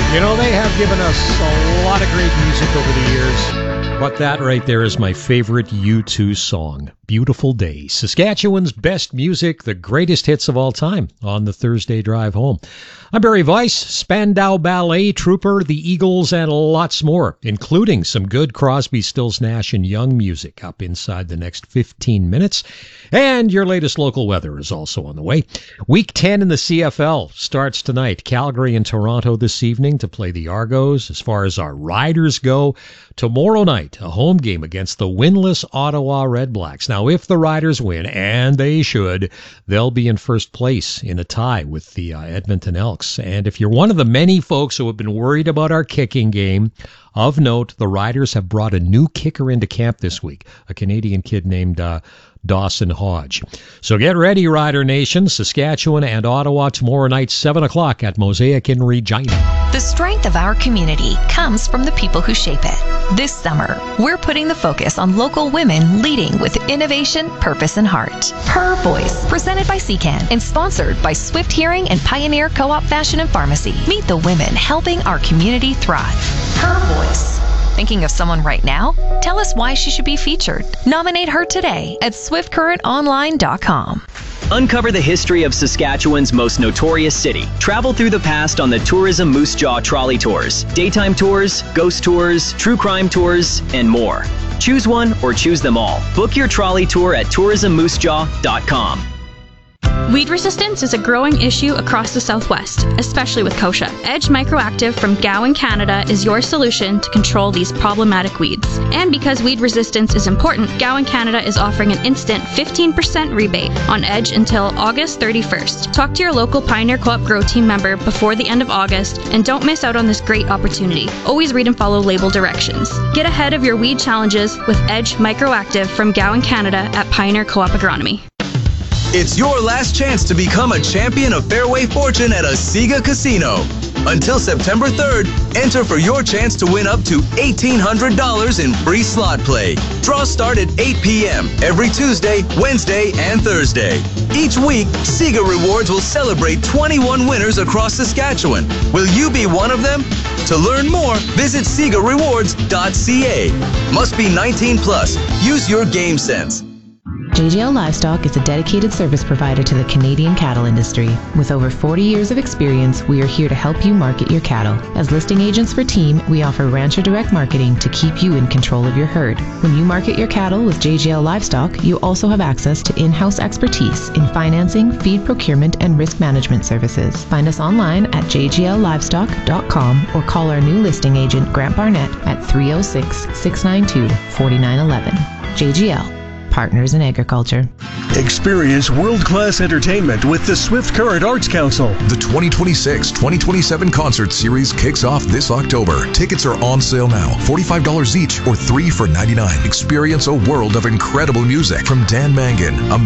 You know, they have given us a lot of great music over the years, but that right there is my favorite U2 song, Beautiful Day. Saskatchewan's best music, the greatest hits of all time on the Thursday drive home. I'm Barry Weiss, Spandau Ballet, Trooper, the Eagles, and lots more, including some good Crosby, Stills, Nash, and Young music up inside the next 15 minutes. And your latest local weather is also on the way. Week 10 in the CFL starts tonight. Calgary and Toronto this evening to play the Argos. As far as our Riders go, tomorrow night, a home game against the winless Ottawa Redblacks. Now, if the Riders win, and they should, they'll be in first place in a tie with the Edmonton Elks. And if you're one of the many folks who have been worried about our kicking game, of note, the Riders have brought a new kicker into camp this week, a Canadian kid named Dawson Hodge. So get ready, Rider Nation. Saskatchewan and Ottawa tomorrow night, 7 o'clock at Mosaic in Regina. The strength of our community comes from the people who shape it. This summer, we're putting the focus on local women leading with innovation, purpose, and heart. Her Voice, presented by CCAN and sponsored by Swift Hearing and Pioneer Co-op Fashion and Pharmacy. Meet the women helping our community thrive. Her Voice. Thinking of someone right now? Tell us why she should be featured. Nominate her today at swiftcurrentonline.com. Uncover the history of Saskatchewan's most notorious city. Travel through the past on the Tourism Moose Jaw Trolley Tours. Daytime tours, ghost tours, true crime tours, and more. Choose one or choose them all. Book your trolley tour at tourismmoosejaw.com. Weed resistance is a growing issue across the Southwest, especially with kochia. Edge Microactive from Gowan, Canada is your solution to control these problematic weeds. And because weed resistance is important, Gowan, Canada is offering an instant 15% rebate on Edge until August 31st. Talk to your local Pioneer Co-op Grow Team member before the end of August and don't miss out on this great opportunity. Always read and follow label directions. Get ahead of your weed challenges with Edge Microactive from Gowan, Canada at Pioneer Co-op Agronomy. It's your last chance to become a champion of Fairway Fortune at Asiga Casino. Until September 3rd, enter for your chance to win up to $1,800 in free slot play. Draws start at 8 p.m. every Tuesday, Wednesday, and Thursday. Each week, Siga Rewards will celebrate 21 winners across Saskatchewan. Will you be one of them? To learn more, visit SigaRewards.ca. Must be 19 plus. Use your game sense. JGL Livestock is a dedicated service provider to the Canadian cattle industry. With over 40 years of experience, we are here to help you market your cattle. As listing agents for Team, we offer Rancher Direct Marketing to keep you in control of your herd. When you market your cattle with JGL Livestock, you also have access to in-house expertise in financing, feed procurement, and risk management services. Find us online at jgllivestock.com or call our new listing agent, Grant Barnett, at 306-692-4911. JGL. Partners in Agriculture. Experience world-class entertainment with the Swift Current Arts Council. The 2026-2027 concert series kicks off this October. Tickets are on sale now, $45 each or 3 for $99. Experience a world of incredible music from Dan Mangan,